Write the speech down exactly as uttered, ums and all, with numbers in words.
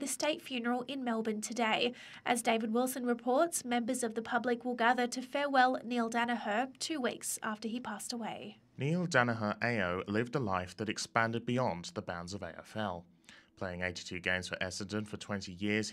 state funeral in Melbourne today. As David Wilson reports, members of the public will gather to farewell Neil Daniher two weeks after he passed away. Neil Daniher A O lived a life that expanded beyond the bounds of A F L. Playing eighty-two games for Essendon for twenty years,